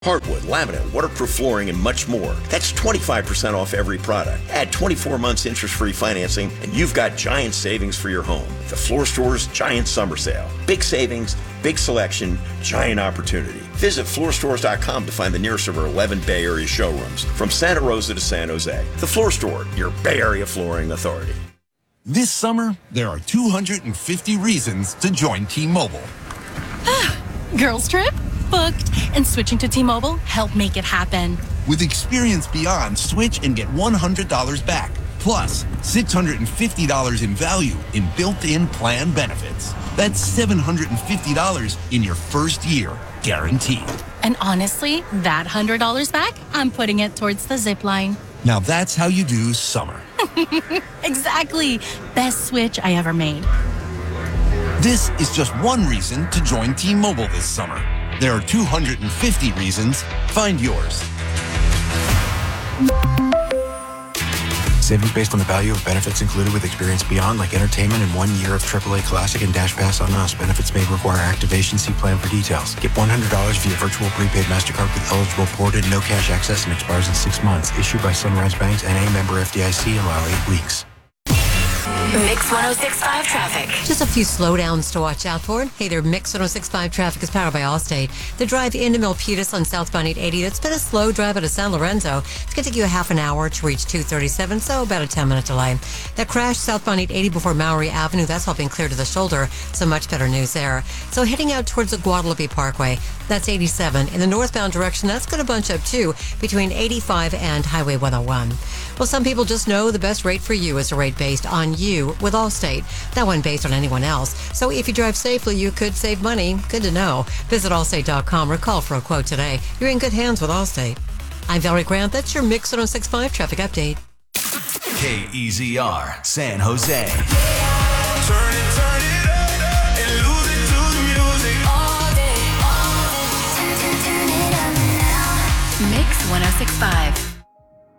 Hardwood, laminate, waterproof flooring, and much more. That's 25% off every product. Add 24 months interest-free financing, and you've got giant savings for your home. The Floor Store's Giant Summer Sale. Big savings, big selection, giant opportunity. Visit floorstores.com to find the nearest of our 11 Bay Area showrooms, from Santa Rosa to San Jose. The Floor Store, your Bay Area flooring authority. This summer, there are 250 reasons to join T-Mobile. Girls trip? Booked. And switching to T-Mobile helped make it happen. With Experience Beyond, switch and get $100 back. Plus, $650 in value in built-in plan benefits. That's $750 in your first year, guaranteed. And honestly, that $100 back, I'm putting it towards the zip line. Now that's how you do summer. Exactly. Best switch I ever made. This is just one reason to join T-Mobile this summer. There are 250 reasons. Find yours. Savings based on the value of benefits included with Experience Beyond, like entertainment and 1 year of AAA Classic and Dash Pass on us. Benefits may require activation. See plan for details. Get $100 via virtual prepaid MasterCard with eligible ported, no cash access, and expires in 6 months. Issued by Sunrise Banks, N.A. member FDIC. Allow 8 weeks. Mix 106.5 traffic. Just a few slowdowns to watch out for. Hey there, Mix 106.5 traffic is powered by Allstate. The drive into Milpitas on southbound 880, that's been a slow drive out of San Lorenzo. It's going to take you a half an hour to reach 237, so about a 10-minute delay. That crash southbound 880 before Maury Avenue, that's all been cleared to the shoulder, so much better news there. So heading out towards the Guadalupe Parkway, that's 87. In the northbound direction, that's going to bunch up too, between 85 and Highway 101. Well, some people just know the best rate for you is a rate based on you with Allstate. That one based on anyone else. So if you drive safely, you could save money. Good to know. Visit Allstate.com or call for a quote today. You're in good hands with Allstate. I'm Valerie Grant. That's your Mix 106.5 traffic update. KEZR, San Jose. Turn it up and lose it to the music. All day. Turn it up now. Mix 106.5.